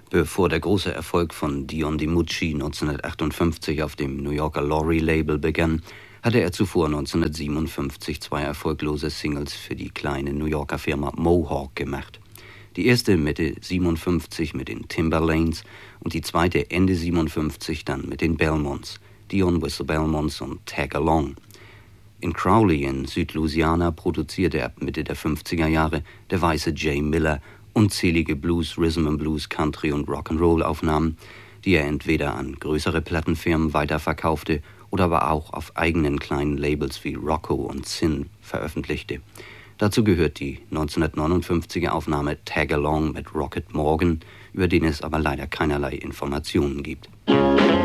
Bevor der große Erfolg von Dion DiMucci 1958 auf dem New Yorker Lorry-Label begann, hatte er zuvor 1957 2 erfolglose Singles für die kleine New Yorker Firma Mohawk gemacht. Die erste Mitte 57 mit den Timberlanes und die zweite Ende 57 dann mit den Belmonts, Dion with the Belmonts und Tag Along. In Crowley in Südlouisiana produzierte ab Mitte der 50er Jahre der weiße Jay Miller unzählige Blues, Rhythm and Blues, Country und Rock'n'Roll-Aufnahmen, die er entweder an größere Plattenfirmen weiterverkaufte oder aber auch auf eigenen kleinen Labels wie Rocco und Sin veröffentlichte. Dazu gehört die 1959er Aufnahme Tag Along mit Rocket Morgan, über den es aber leider keinerlei Informationen gibt.